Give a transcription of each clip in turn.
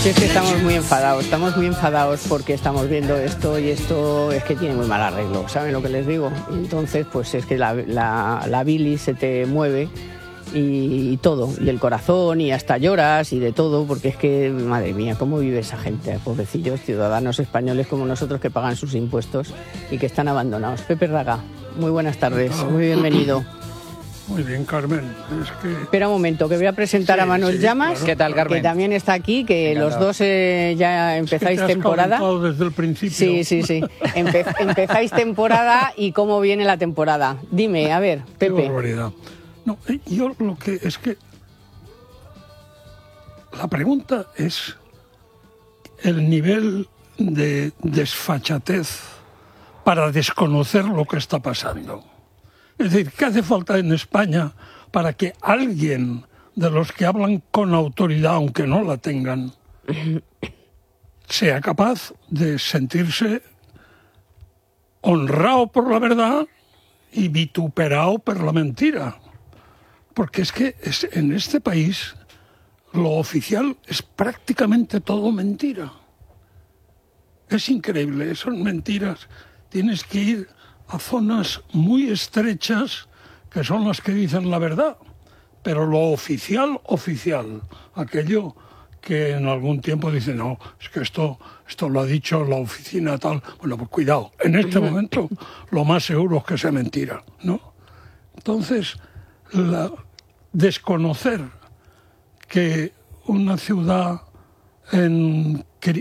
Sí, es que estamos muy enfadados porque estamos viendo esto y esto es que tiene muy mal arreglo, ¿saben lo que les digo? Entonces, pues es que la bilis se te mueve y todo, y el corazón y hasta lloras y de todo, porque es que, madre mía, cómo vive esa gente, pobrecillos ciudadanos españoles como nosotros que pagan sus impuestos y que están abandonados. Pepe Raga, muy buenas tardes, muy bienvenido. Muy bien, Carmen. Es que... Espera un momento, que voy a presentar a Manuel Llamas, claro. ¿Qué tal, Carmen? Que también está aquí, que Encantado. los dos ya empezáis temporada. Desde el principio. Sí. Empezáis temporada y cómo viene la temporada. Dime, a ver, Qué Pepe. barbaridad. No, yo lo que es que... La pregunta es el nivel de desfachatez para desconocer lo que está pasando. Es decir, ¿qué hace falta en España para que alguien de los que hablan con autoridad, aunque no la tengan, sea capaz de sentirse honrado por la verdad y vituperado por la mentira? Porque es que en este país lo oficial es prácticamente todo mentira. Es increíble, son mentiras. Tienes que ir a zonas muy estrechas que son las que dicen la verdad. Pero lo oficial, aquello que en algún tiempo dicen, no, es que esto lo ha dicho la oficina tal. Bueno, pues cuidado, en este momento lo más seguro es que sea mentira, ¿no? Entonces, desconocer que una ciudad en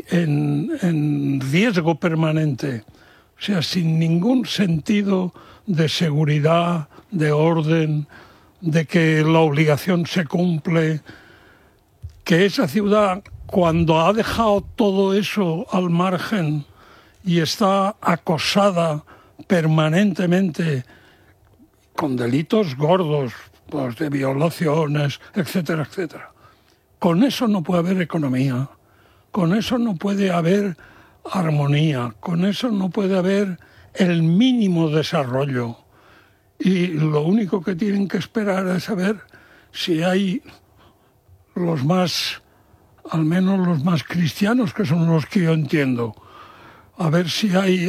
riesgo permanente, o sea, sin ningún sentido de seguridad, de orden, de que la obligación se cumple, que esa ciudad, cuando ha dejado todo eso al margen y está acosada permanentemente con delitos gordos, pues de violaciones, etcétera, etcétera. Con eso no puede haber economía, con eso no puede haber armonía, con eso no puede haber el mínimo desarrollo. Y lo único que tienen que esperar es saber si hay los más, al menos los más cristianos, que son los que yo entiendo, a ver si hay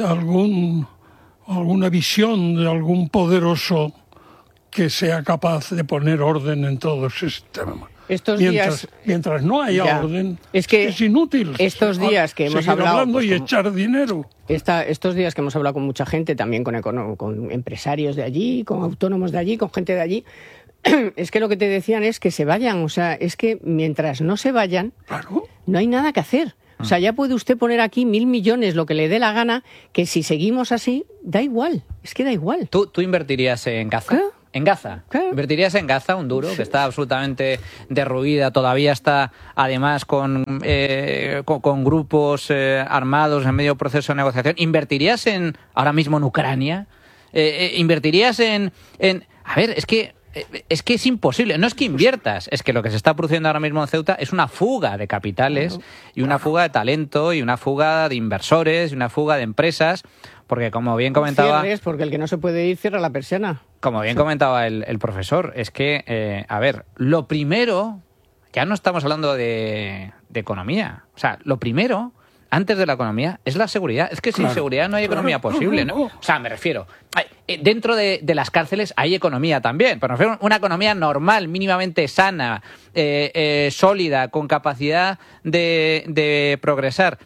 alguna visión de algún poderoso que sea capaz de poner orden en todo ese sistema. Mientras no haya orden, es inútil. Estos días que hemos hablado pues, y echar dinero. Estos días que hemos hablado con mucha gente, también con empresarios de allí, con autónomos de allí, con gente de allí, es que lo que te decían es que se vayan. O sea, es que mientras no se vayan, claro, no hay nada que hacer. O sea, ya puede usted poner aquí 1.000 millones, lo que le dé la gana, que si seguimos así, da igual. Es que da igual. ¿Tú invertirías en Gaza? ¿Qué? ¿En Gaza? ¿Qué? ¿Invertirías en Gaza, un duro, que está absolutamente derruida, todavía está además con grupos armados en medio proceso de negociación? ¿Invertirías ahora mismo en Ucrania? ¿Invertirías en...? A ver, es que es imposible. No es que inviertas, es que lo que se está produciendo ahora mismo en Ceuta es una fuga de capitales y una fuga de talento y una fuga de inversores y una fuga de empresas, porque como bien comentaba... Cierres, porque el que no se puede ir cierra la persiana. Como bien comentaba el profesor, es que, a ver, lo primero, ya no estamos hablando de economía, o sea, lo primero, antes de la economía, es la seguridad. Es que sin seguridad no hay economía posible, ¿no? O sea, me refiero, dentro de las cárceles hay economía también, pero me refiero a una economía normal, mínimamente sana, sólida, con capacidad de progresar.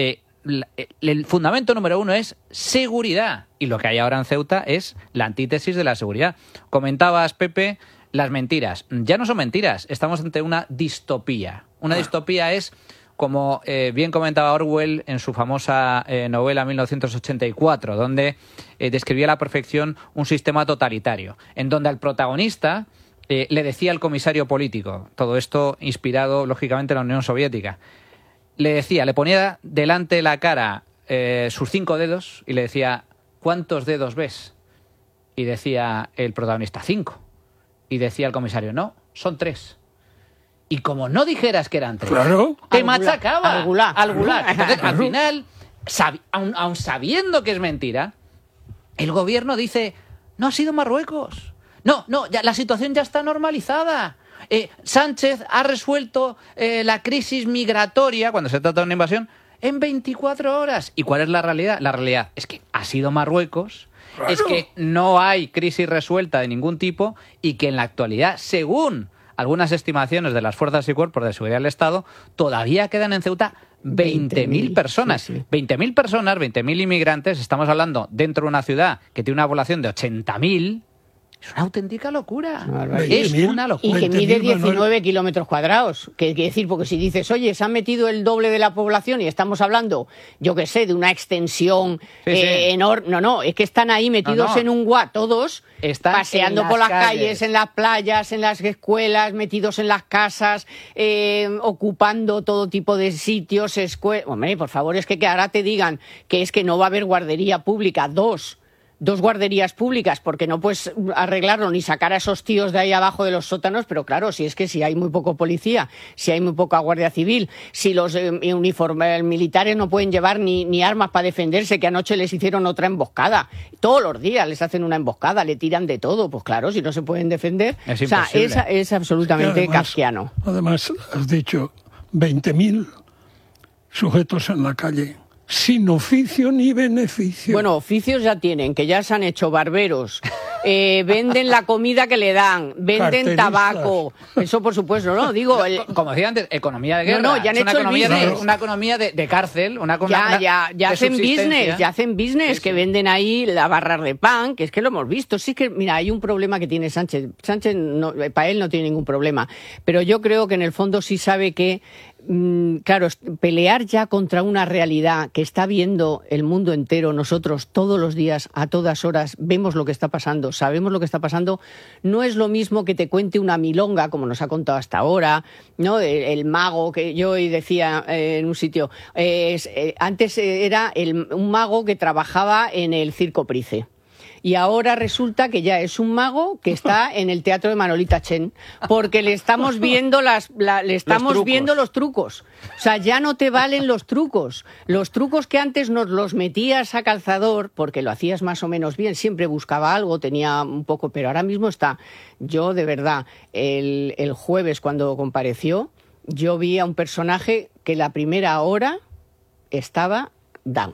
El fundamento número uno es seguridad. Y lo que hay ahora en Ceuta es la antítesis de la seguridad. Comentabas, Pepe, las mentiras. Ya no son mentiras, estamos ante una distopía. Una distopía es, como bien comentaba Orwell en su famosa novela 1984, donde describía a la perfección un sistema totalitario, en donde al protagonista le decía al comisario político, todo esto inspirado, lógicamente, en la Unión Soviética, le ponía delante la cara sus 5 dedos y le decía, ¿cuántos dedos ves? Y decía el protagonista, 5. Y decía el comisario, no, son 3. Y como no dijeras que eran 3, claro, te machacaba al gulag. Entonces, al final, aun sabiendo que es mentira, el gobierno dice, no ha sido Marruecos. No, ya, la situación ya está normalizada. Sánchez ha resuelto la crisis migratoria, cuando se trata de una invasión, en 24 horas. ¿Y cuál es la realidad? La realidad es que ha sido Marruecos, claro. Es que no hay crisis resuelta de ningún tipo y que en la actualidad, según algunas estimaciones de las fuerzas y cuerpos de seguridad del Estado, todavía quedan en Ceuta 20.000 personas. Sí, sí. 20.000 personas, 20.000 inmigrantes. Estamos hablando dentro de una ciudad que tiene una población de 80.000. Es una auténtica locura. Es una locura. Y que mide 19 kilómetros cuadrados. Que quiere decir, porque si dices, oye, se han metido el doble de la población y estamos hablando, yo qué sé, de una extensión enorme. No, es que están ahí metidos en un todos, están paseando por las calles, en las playas, en las escuelas, metidos en las casas, ocupando todo tipo de sitios, Hombre, por favor, es que ahora te digan que es que no va a haber guardería pública, dos guarderías públicas, porque no puedes arreglarlo ni sacar a esos tíos de ahí abajo de los sótanos, pero claro, si hay muy poco policía, si hay muy poca guardia civil, si los militares no pueden llevar ni armas para defenderse, que anoche les hicieron otra emboscada, todos los días les hacen una emboscada, le tiran de todo, pues claro, si no se pueden defender, es absolutamente kafkiano. Además, has dicho 20.000 sujetos en la calle, sin oficio ni beneficio. Bueno, oficios ya tienen, que ya se han hecho barberos, venden la comida que le dan, venden tabaco, eso por supuesto, ¿no? Digo, como decía antes, economía de guerra, ya han hecho una economía de cárcel, ya hacen business, que venden ahí la barra de pan, que es que lo hemos visto. Sí que, mira, hay un problema que tiene Sánchez. Sánchez, para él no tiene ningún problema, pero yo creo que en el fondo sí sabe que claro, pelear ya contra una realidad que está viendo el mundo entero, nosotros todos los días, a todas horas, vemos lo que está pasando, sabemos lo que está pasando, no es lo mismo que te cuente una milonga, como nos ha contado hasta ahora, ¿no? El mago, que yo hoy decía en un sitio, antes era un mago que trabajaba en el Circo Price. Y ahora resulta que ya es un mago que está en el teatro de Manolita Chen, porque le estamos viendo viendo los trucos. O sea, ya no te valen los trucos. Los trucos que antes nos los metías a calzador, porque lo hacías más o menos bien, siempre buscaba algo, tenía un poco, pero ahora mismo está. Yo, de verdad, el jueves cuando compareció, yo vi a un personaje que la primera hora estaba down,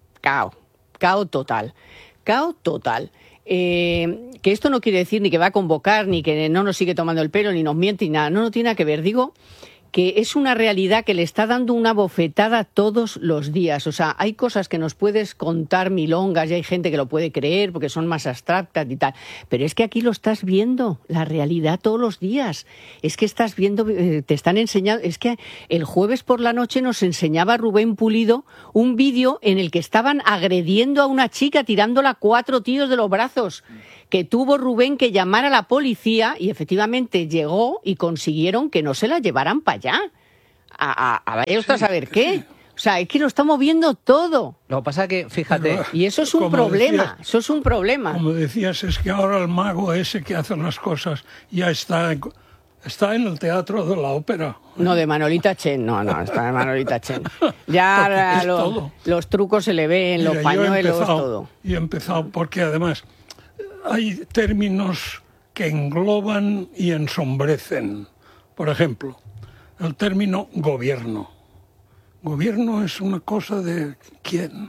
cao total. Cao total. Que esto no quiere decir ni que va a convocar, ni que no nos sigue tomando el pelo, ni nos miente, ni nada. No tiene nada que ver. Digo que es una realidad que le está dando una bofetada todos los días. O sea, hay cosas que nos puedes contar milongas y hay gente que lo puede creer porque son más abstractas y tal. Pero es que aquí lo estás viendo, la realidad todos los días. Es que estás viendo, te están enseñando... Es que el jueves por la noche nos enseñaba Rubén Pulido un vídeo en el que estaban agrediendo a una chica, tirándola 4 tíos de los brazos, que tuvo Rubén que llamar a la policía y efectivamente llegó y consiguieron que no se la llevaran para allá. Vaya usted a saber qué. O sea, es que lo estamos viendo todo. Lo que pasa es que, fíjate... Y eso es un problema, eso es un problema. Como decías, es que ahora el mago ese que hace las cosas ya está en el teatro de la ópera. No, de Manolita Chen, no, está de Manolita Chen. Ya los trucos se le ven, los pañuelos, todo. Y he empezado porque además hay términos que engloban y ensombrecen. Por ejemplo, el término gobierno. Gobierno es una cosa de ¿quién?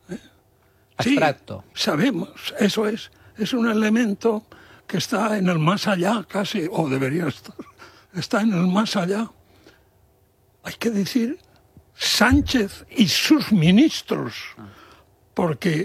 Abstracto. Sí, sabemos, eso es. Es un elemento que está en el más allá casi, o debería estar. Está en el más allá. Hay que decir Sánchez y sus ministros, porque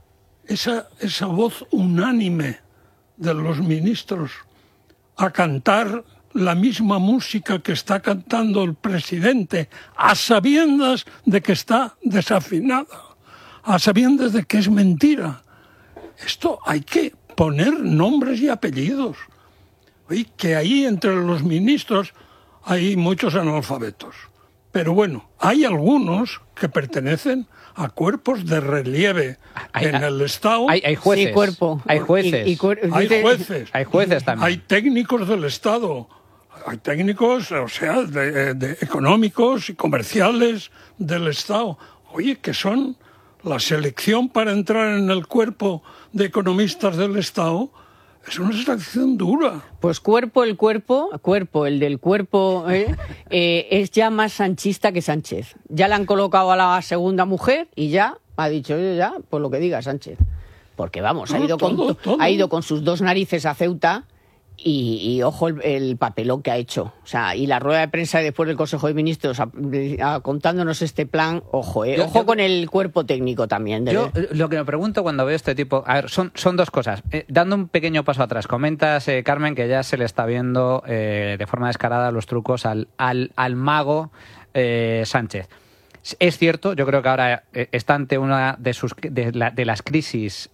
esa voz unánime de los ministros a cantar la misma música que está cantando el presidente, a sabiendas de que está desafinada, a sabiendas de que es mentira. Esto hay que poner nombres y apellidos. Oye, que ahí entre los ministros hay muchos analfabetos. Pero bueno, hay algunos que pertenecen a cuerpos de relieve en el Estado. Hay jueces. Sí, cuerpo. Hay jueces. Hay jueces. Hay jueces también. Hay técnicos del Estado. Hay técnicos, o sea, de económicos y comerciales del Estado. Oye, que son la selección para entrar en el cuerpo de economistas del Estado. Es una extracción dura. Pues el del cuerpo, es ya más sanchista que Sánchez. Ya le han colocado a la segunda mujer y ya ha dicho ya, pues lo que diga Sánchez. Porque vamos, ha ido con sus dos narices a Ceuta y ojo el papelón que ha hecho. O sea, y la rueda de prensa después del Consejo de Ministros contándonos este plan, ojo con el cuerpo técnico también. Yo lo que me pregunto cuando veo este tipo... A ver, son dos cosas. Dando un pequeño paso atrás, comentas, Carmen, que ya se le está viendo de forma descarada los trucos al mago Sánchez. Es cierto, yo creo que ahora está ante una de las crisis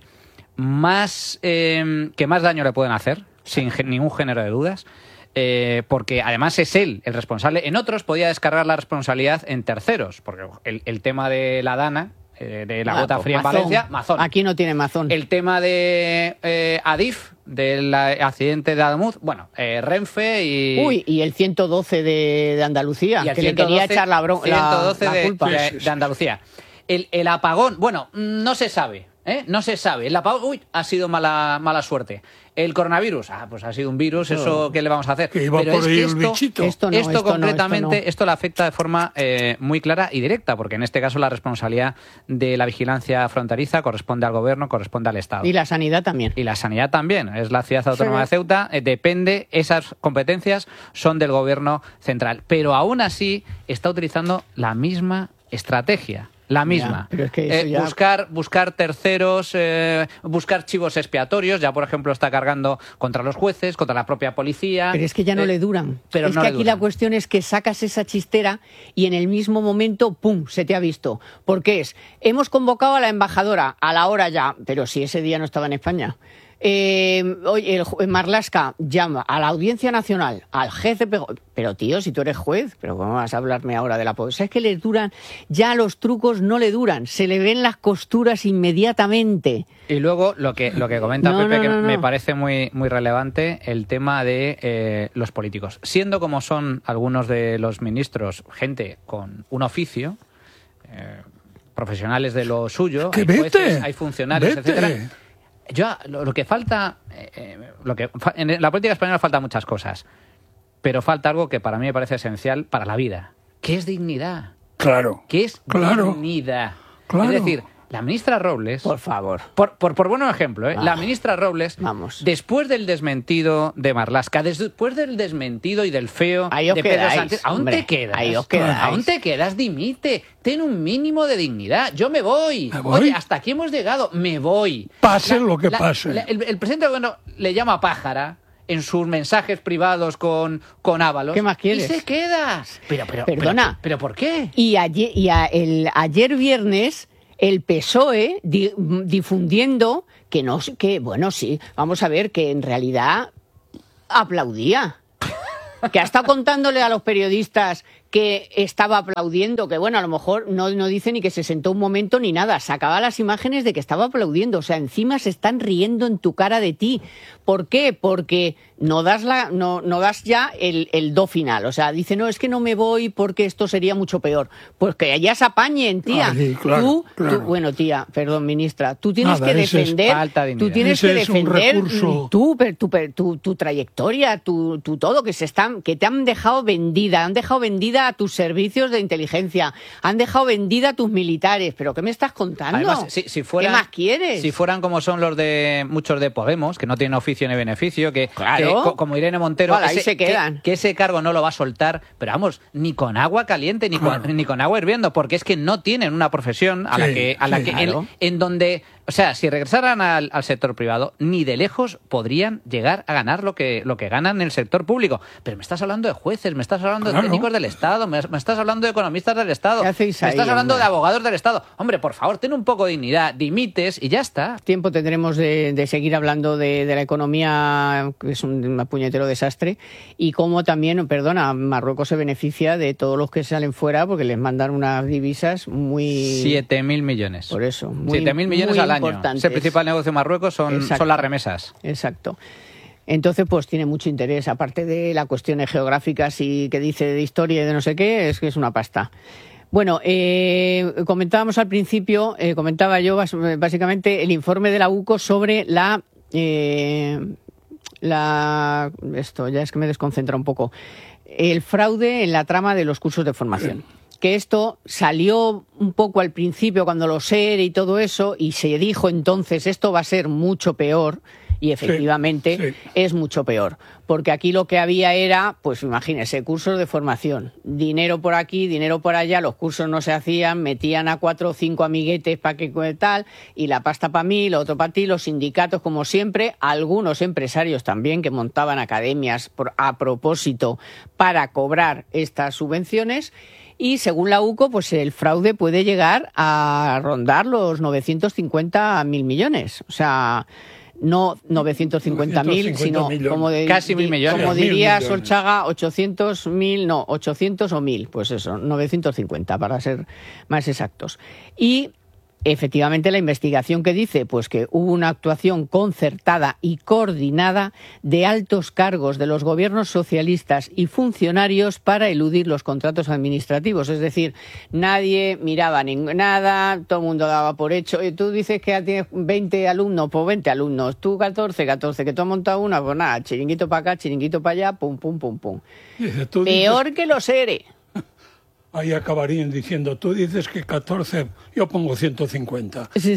más que más daño le pueden hacer, sin ningún género de dudas, porque además es él el responsable. En otros podía descargar la responsabilidad en terceros, porque el tema de la Dana, de la gota fría en Valencia, mazón. Aquí no tiene mazón. El tema de Adif, del accidente de Ademuz, bueno, Renfe y el 112 de Andalucía, que le quería echar la culpa. De Andalucía. El apagón, bueno, no se sabe. No se sabe. El apagón, ha sido mala suerte. El coronavirus, pues ha sido un virus, eso ¿qué le vamos a hacer? Que iba por ahí el bichito. Esto concretamente, esto le afecta de forma muy clara y directa, porque en este caso la responsabilidad de la vigilancia fronteriza corresponde al gobierno, corresponde al Estado. Y la sanidad también. Y la sanidad también. Es la ciudad autónoma de Ceuta, depende, esas competencias son del gobierno central. Pero aún así está utilizando la misma estrategia. La misma. Ya, pero es que ya... buscar terceros, buscar chivos expiatorios. Ya, por ejemplo, está cargando contra los jueces, contra la propia policía. Pero es que ya no le duran. Pero es no que le aquí duran. La cuestión es que sacas esa chistera y en el mismo momento, ¡pum!, se te ha visto. Porque hemos convocado a la embajadora a la hora ya, pero si ese día no estaba en España. Oye, Marlaska llama a la Audiencia Nacional, al jefe, pero tío, si tú eres juez, pero ¿cómo vas a hablarme ahora de la pobreza? Es que les duran, ya los trucos no le duran, se le ven las costuras inmediatamente. Y luego lo que comenta Pepe, que me parece muy, muy relevante, el tema de los políticos. Siendo como son algunos de los ministros, gente con un oficio, profesionales de lo suyo, hay jueces, hay funcionarios, etcétera. Lo que falta, en la política española faltan muchas cosas, pero falta algo que para mí me parece esencial para la vida, que es dignidad. Claro. Que es dignidad. Claro. Es decir, la ministra Robles... Por favor. Por buen ejemplo, la ministra Robles, vamos. Después del desmentido de Marlaska, después del desmentido y del feo de Pedro Sánchez, ¿aún te quedas? Ahí os quedáis. ¿Aún te quedas? Dimite. Ten un mínimo de dignidad. Yo me voy. Oye, hasta aquí hemos llegado. Me voy. Pase lo que pase. El presidente del gobierno le llama pájara en sus mensajes privados con Ábalos. ¿Qué más quieres? Y se queda. Perdona. ¿Pero por qué? Y ayer viernes... el PSOE difundiendo que bueno, sí, vamos a ver, que en realidad aplaudía. Que ha estado contándole a los periodistas que estaba aplaudiendo, que bueno, a lo mejor no dice ni que se sentó un momento ni nada, sacaba las imágenes de que estaba aplaudiendo, o sea, encima se están riendo en tu cara de ti. ¿Por qué? Porque no das ya el do final, o sea, dice, no, es que no me voy porque esto sería mucho peor. Pues que allá se apañen, tía. Ay, claro, Tú, bueno, tía, perdón, ministra, tú tienes que defender, tú tienes que defender tu trayectoria, tu todo, que te han dejado vendida, a tus servicios de inteligencia, han dejado vendida a tus militares. ¿Pero qué me estás contando? Además, ¿qué más quieres? Si fueran como son muchos de Podemos, que no tienen oficio ni beneficio, que como Irene Montero, ahí se quedan. Que ese cargo no lo va a soltar, pero vamos, ni con agua caliente, ni con agua hirviendo, porque es que no tienen una profesión en donde... O sea, si regresaran al sector privado, ni de lejos podrían llegar a ganar lo que ganan en el sector público. Pero me estás hablando de jueces, me estás hablando de técnicos del Estado, me estás hablando de economistas del Estado, me estás hablando de abogados del Estado. Hombre, por favor, ten un poco de dignidad, dimites y ya está. Tiempo tendremos de seguir hablando de la economía, que es un puñetero desastre, y cómo también, Marruecos se beneficia de todos los que salen fuera porque les mandan unas divisas muy... 7.000 millones. Por eso. 7.000 millones al año. Es el principal negocio de Marruecos, son las remesas. Exacto. Entonces, pues tiene mucho interés, aparte de las cuestiones geográficas y que dice de historia y de no sé qué, es que es una pasta. Bueno, comentábamos al principio, comentaba yo básicamente el informe de la UCO sobre la esto ya es que me desconcentra un poco, el fraude en la trama de los cursos de formación. Que esto salió un poco al principio cuando los ERE y todo eso, y se dijo entonces esto va a ser mucho peor, y efectivamente es mucho peor, porque aquí lo que había era, pues imagínese, cursos de formación, dinero por aquí, dinero por allá, los cursos no se hacían, metían a 4 o 5 amiguetes para que tal, y la pasta para mí, lo otro para ti, los sindicatos como siempre, algunos empresarios también que montaban academias a propósito para cobrar estas subvenciones. Y según la UCO, pues el fraude puede llegar a rondar los 950.000 millones. O sea, no 950.000, sino como casi 1.000 millones. Como diría Solchaga, 800.000, no, 800 o 1.000, pues eso, 950 para ser más exactos. Y efectivamente, la investigación que dice pues que hubo una actuación concertada y coordinada de altos cargos de los gobiernos socialistas y funcionarios para eludir los contratos administrativos. Es decir, nadie miraba nada, todo el mundo daba por hecho. Y tú dices que ya tienes 20 alumnos, pues 20 alumnos. Tú 14, que tú has montado una, pues nada, chiringuito para acá, chiringuito para allá, pum, pum, pum, pum. Peor que los ERE. Ahí acabarían diciendo, tú dices que 14, yo pongo 150. Sí,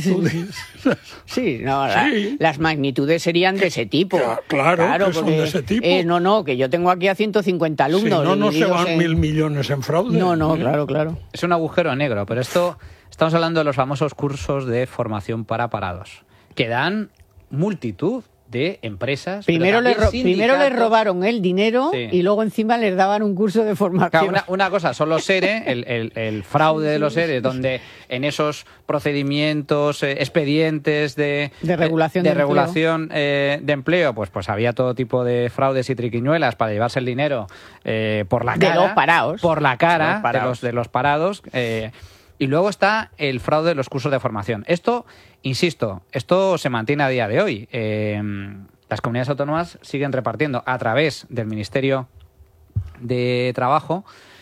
sí, las magnitudes serían de ese tipo. Claro, que son de ese tipo. No, que yo tengo aquí a 150 alumnos. Si no se van 1.000 millones en fraude. No, claro. Es un agujero negro, pero estamos hablando de los famosos cursos de formación para parados, que dan multitud de empresas. Primero les robaron el dinero y luego encima les daban un curso de formación. Claro, una cosa son los ERE, el fraude de los ERE, donde en esos procedimientos, expedientes de regulación de empleo, pues había todo tipo de fraudes y triquiñuelas para llevarse el dinero por la cara. De los parados. Por la cara de los parados. Y luego está el fraude de los cursos de formación. Esto, insisto, esto se mantiene a día de hoy. Las comunidades autónomas siguen repartiendo a través del Ministerio de Trabajo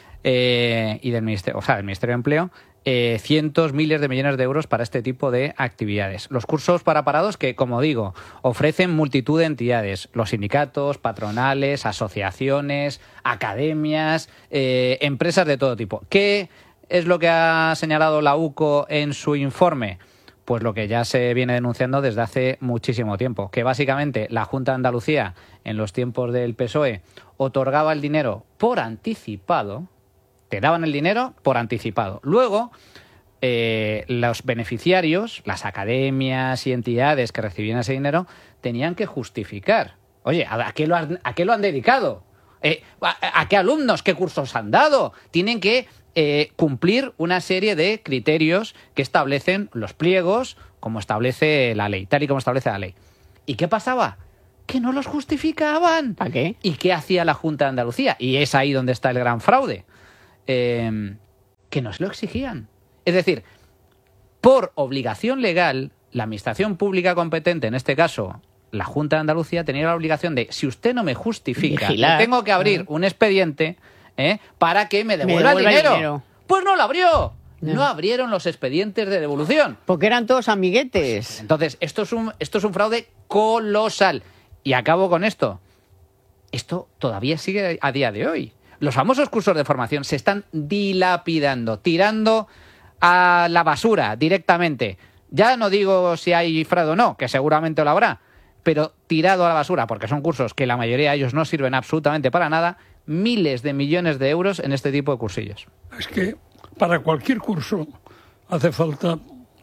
y del Ministerio de Empleo cientos, miles de millones de euros para este tipo de actividades. Los cursos para parados que, como digo, ofrecen multitud de entidades, los sindicatos, patronales, asociaciones, academias, empresas de todo tipo. ¿Qué es lo que ha señalado la UCO en su informe? Pues lo que ya se viene denunciando desde hace muchísimo tiempo, que básicamente la Junta de Andalucía, en los tiempos del PSOE, otorgaba el dinero por anticipado, te daban el dinero por anticipado. Luego, los beneficiarios, las academias y entidades que recibían ese dinero, tenían que justificar. Oye, ¿a qué lo han dedicado? ¿A qué alumnos? ¿Qué cursos han dado? Tienen que cumplir una serie de criterios que establecen los pliegos, como establece la ley, tal y como establece la ley. ¿Y qué pasaba? Que no los justificaban. ¿Para qué? ¿Y qué hacía la Junta de Andalucía? Y es ahí donde está el gran fraude. Que nos lo exigían. Es decir, por obligación legal, la administración pública competente, en este caso la Junta de Andalucía, tenía la obligación de, si usted no me justifica, le tengo que abrir un expediente para que me devuelva el dinero. Pues no lo abrió. No abrieron los expedientes de devolución. Porque eran todos amiguetes. Pues, entonces, esto es un fraude colosal. Y acabo con esto. Esto todavía sigue a día de hoy. Los famosos cursos de formación se están dilapidando, tirando a la basura directamente. Ya no digo si hay fraude o no, que seguramente lo habrá, pero tirado a la basura, porque son cursos que la mayoría de ellos no sirven absolutamente para nada. Miles de millones de euros en este tipo de cursillos. Es que para cualquier curso hace falta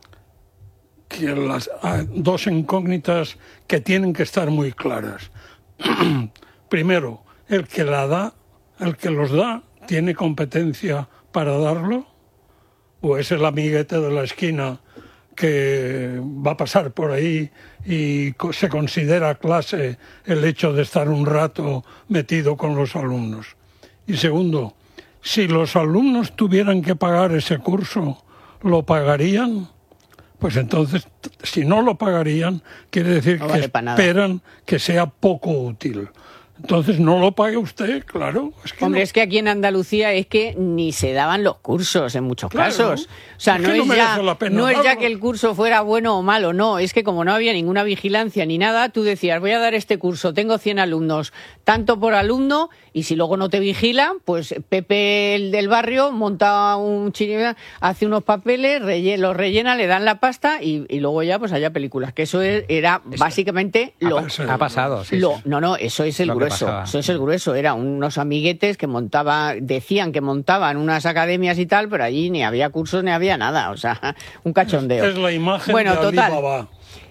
que las dos incógnitas que tienen que estar muy claras. Primero, el que los da, ¿tiene competencia para darlo? ¿O es el amiguete de la esquina que va a pasar por ahí y se considera clase el hecho de estar un rato metido con los alumnos? Y segundo, si los alumnos tuvieran que pagar ese curso, ¿lo pagarían? Pues entonces, si no lo pagarían, quiere decir que esperan que sea poco útil. Entonces no lo pague usted, claro. Hombre, no. es que aquí en Andalucía es que ni se daban los cursos en muchos casos. O sea, es que no es ya que el curso fuera bueno o malo, no. Es que como no había ninguna vigilancia ni nada, tú decías, voy a dar este curso, tengo 100 alumnos, tanto por alumno, y si luego no te vigilan, pues Pepe, el del barrio, monta un chiringuito, hace unos papeles, los rellena, le dan la pasta y luego ya pues haya películas. Que eso era básicamente ha pasado. Sí, No, eso es el grueso. Eso es el grueso. Eran unos amiguetes que decían que montaban unas academias y tal, pero allí ni había cursos ni había nada. O sea, un cachondeo. Es la imagen de Alibaba.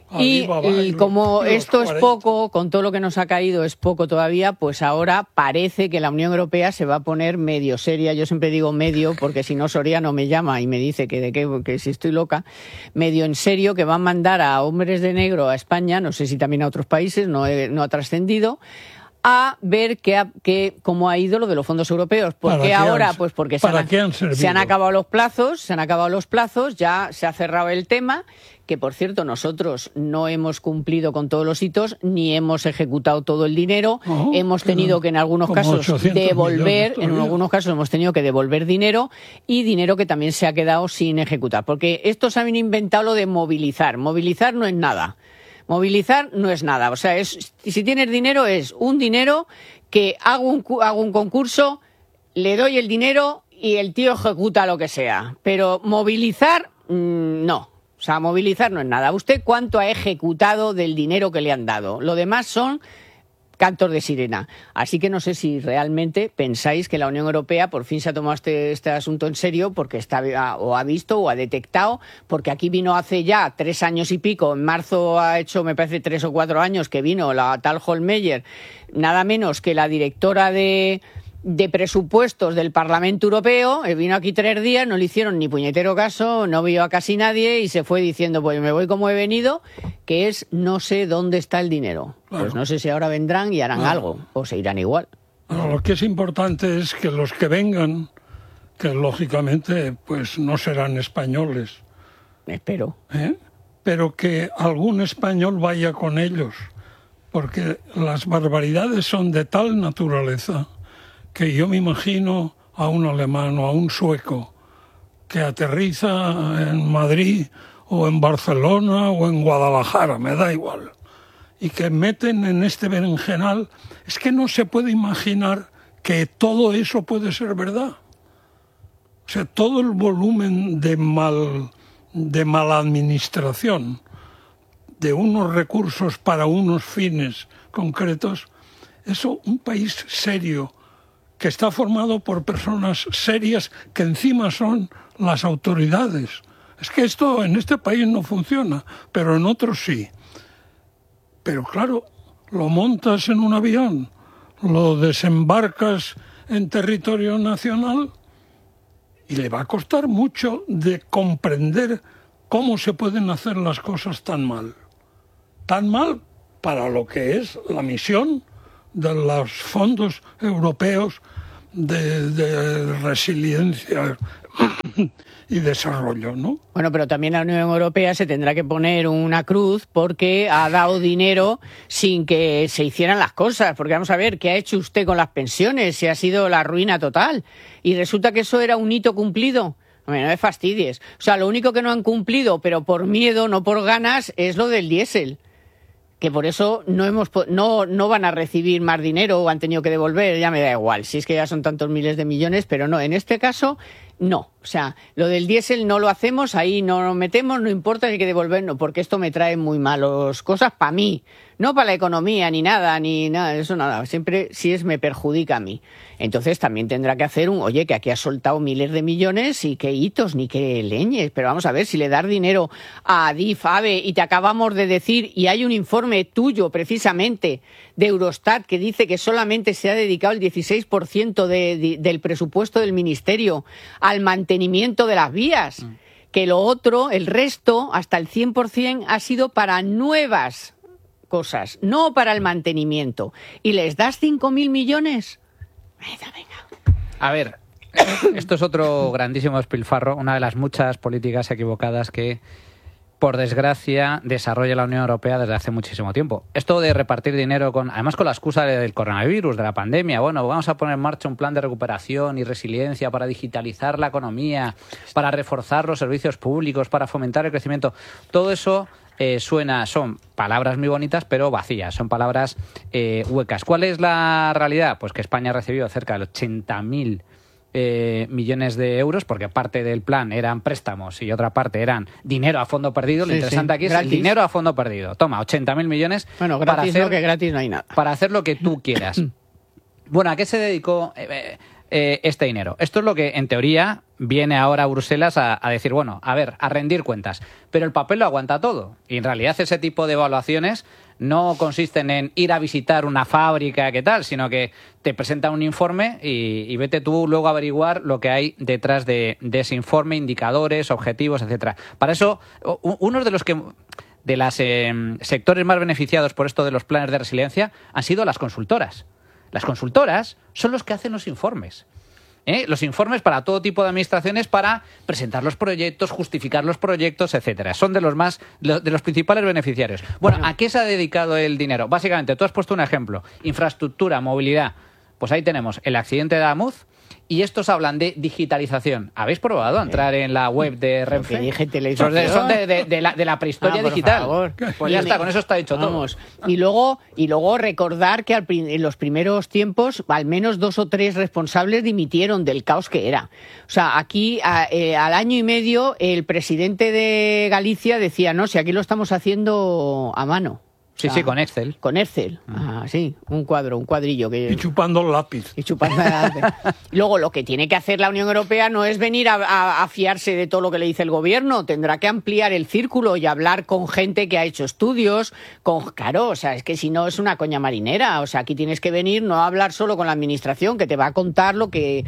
Y como esto es poco, con todo lo que nos ha caído es poco todavía, pues ahora parece que la Unión Europea se va a poner medio seria. Yo siempre digo medio porque si no Soriano me llama y me dice que si estoy loca, medio en serio, que va a mandar a hombres de negro a España, no sé si también a otros países, no ha trascendido, a ver cómo ha ido lo de los fondos europeos. Porque ahora, pues porque se han acabado los plazos, ya se ha cerrado el tema, que por cierto nosotros no hemos cumplido con todos los hitos, ni hemos ejecutado todo el dinero, hemos tenido que en algunos casos devolver, hemos tenido que devolver dinero y dinero que también se ha quedado sin ejecutar. Porque estos han inventado lo de movilizar. Movilizar no es nada. Movilizar no es nada, o sea, si tienes dinero es un dinero que hago un concurso, le doy el dinero y el tío ejecuta lo que sea. Pero movilizar, no. O sea, movilizar no es nada. ¿Usted cuánto ha ejecutado del dinero que le han dado? Lo demás son cantos de sirena. Así que no sé si realmente pensáis que la Unión Europea por fin se ha tomado este asunto en serio porque o ha visto o ha detectado, porque aquí vino hace ya 3 años y pico, en marzo ha hecho, me parece, 3 o 4 años que vino la tal Hohlmeier, nada menos que la directora de presupuestos del Parlamento Europeo, vino aquí 3 días, no le hicieron ni puñetero caso, no vio a casi nadie y se fue diciendo, pues me voy como he venido, que es no sé dónde está el dinero. Claro. Pues no sé si ahora vendrán y harán algo, o se irán igual. Bueno, lo que es importante es que los que vengan, que lógicamente pues no serán españoles. Espero. Pero que algún español vaya con ellos, porque las barbaridades son de tal naturaleza que yo me imagino a un alemán o a un sueco que aterriza en Madrid o en Barcelona o en Guadalajara, me da igual, y que meten en este berenjenal. Es que no se puede imaginar que todo eso puede ser verdad. O sea, todo el volumen de mala administración, de unos recursos para unos fines concretos, eso, un país serio, que está formado por personas serias que encima son las autoridades. Es que esto en este país no funciona, pero en otros sí. Pero claro, lo montas en un avión, lo desembarcas en territorio nacional y le va a costar mucho de comprender cómo se pueden hacer las cosas tan mal. Tan mal para lo que es la misión de los fondos europeos de resiliencia y desarrollo, ¿no? Bueno, pero también la Unión Europea se tendrá que poner una cruz porque ha dado dinero sin que se hicieran las cosas. Porque vamos a ver, ¿qué ha hecho usted con las pensiones? Si ha sido la ruina total. Y resulta que eso era un hito cumplido. Hombre, no me fastidies. O sea, lo único que no han cumplido, pero por miedo, no por ganas, es lo del diésel. Que por eso no van a recibir más dinero o han tenido que devolver, ya me da igual, si es que ya son tantos miles de millones, pero no, en este caso no. O sea, lo del diésel no lo hacemos, ahí no nos metemos, no importa si hay que devolvernos, porque esto me trae muy malas cosas para mí, no para la economía, ni nada, eso nada, siempre si me perjudica a mí. Entonces también tendrá que hacer oye, que aquí has soltado miles de millones y qué hitos, ni qué leñes, pero vamos a ver, si le das dinero a Adif, AVE, y te acabamos de decir, y hay un informe tuyo precisamente de Eurostat que dice que solamente se ha dedicado el 16% del presupuesto del ministerio al mantenimiento de las vías, que lo otro, el resto, hasta el 100%, ha sido para nuevas cosas, no para el mantenimiento. ¿Y les das 5.000 millones? Venga. A ver, esto es otro grandísimo despilfarro, una de las muchas políticas equivocadas que por desgracia, desarrolla la Unión Europea desde hace muchísimo tiempo. Esto de repartir dinero, además con la excusa del coronavirus, de la pandemia, bueno, vamos a poner en marcha un plan de recuperación y resiliencia para digitalizar la economía, para reforzar los servicios públicos, para fomentar el crecimiento. Todo eso son palabras muy bonitas, pero vacías, son palabras huecas. ¿Cuál es la realidad? Pues que España ha recibido cerca de 80.000 millones de euros, porque parte del plan eran préstamos y otra parte eran dinero a fondo perdido. Lo interesante aquí es el dinero a fondo perdido. Toma, 80.000 millones. Bueno, gratis para hacer, que gratis no hay nada. Para hacer lo que tú quieras. Bueno, ¿a qué se dedicó este dinero? Esto es lo que, en teoría, viene ahora a Bruselas a decir, bueno, a ver, a rendir cuentas. Pero el papel lo aguanta todo. Y en realidad ese tipo de evaluaciones no consisten en ir a visitar una fábrica, ¿qué tal? Sino que te presentan un informe y vete tú luego a averiguar lo que hay detrás de ese informe, indicadores, objetivos, etcétera. Para eso, uno de los sectores más beneficiados por esto de los planes de resiliencia han sido las consultoras. Las consultoras son los que hacen los informes. Los informes para todo tipo de administraciones para presentar los proyectos, justificar los proyectos, etcétera. Son de los principales beneficiarios. Bueno, ¿a qué se ha dedicado el dinero? Básicamente, tú has puesto un ejemplo. Infraestructura, movilidad. Pues ahí tenemos el accidente de Adamuz. Y estos hablan de digitalización. ¿Habéis probado a entrar en la web de Renfe? Son de la prehistoria digital. Favor. Pues ya está, con eso está dicho todo. Y luego recordar que en los primeros tiempos al menos 2 o 3 responsables dimitieron del caos que era. O sea, aquí al año y medio el presidente de Galicia decía, no, si aquí lo estamos haciendo a mano. Sí, sí, con Excel. Con Excel, sí, un cuadrillo. Y chupando el lápiz. Y chupando el lápiz. Luego, lo que tiene que hacer la Unión Europea no es venir a fiarse de todo lo que le dice el gobierno. Tendrá que ampliar el círculo y hablar con gente que ha hecho estudios. Claro, o sea, es que si no es una coña marinera. O sea, aquí tienes que venir, no a hablar solo con la administración, que te va a contar lo que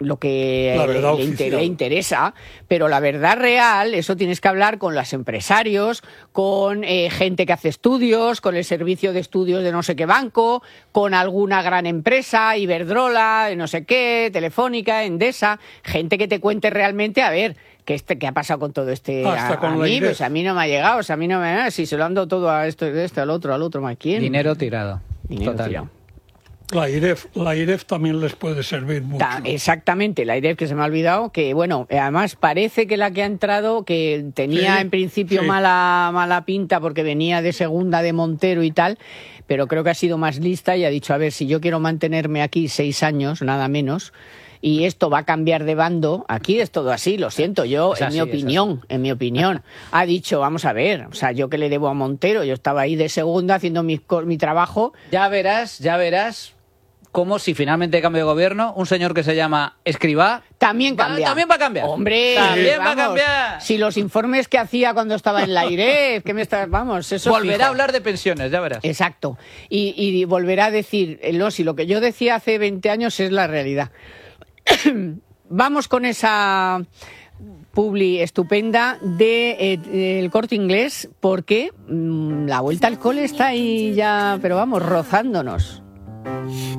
le interesa, pero la verdad real, eso tienes que hablar con los empresarios, con gente que hace estudios, con el servicio de estudios de no sé qué banco, con alguna gran empresa, Iberdrola, no sé qué, Telefónica, Endesa, gente que te cuente realmente, a ver, ¿qué ha pasado con todo este? A mí no me ha llegado, o sea, a mí no me si se lo han dado todo a esto, al otro, ¿a quién? Dinero tirado. Total. La IREF también les puede servir mucho. Exactamente, la IREF, que se me ha olvidado, que bueno, además parece que la que ha entrado, que tenía en principio mala pinta porque venía de segunda de Montero y tal, pero creo que ha sido más lista y ha dicho, a ver, si yo quiero mantenerme aquí 6 años, nada menos, y esto va a cambiar de bando, aquí es todo así, lo siento, yo, en mi opinión, ha dicho, vamos a ver, o sea, yo que le debo a Montero, yo estaba ahí de segunda haciendo mi trabajo. Ya verás como si finalmente cambia de gobierno, un señor que se llama Escrivá también cambia. También va a cambiar. Hombre, va a cambiar. Si los informes que hacía cuando estaba en la IREF, eso volverá a hablar de pensiones, ya verás. Exacto. Y volverá a decir, si lo que yo decía hace 20 años es la realidad. Vamos con esa publi estupenda del Corte Inglés, porque la vuelta al cole está ahí ya, pero vamos, rozándonos.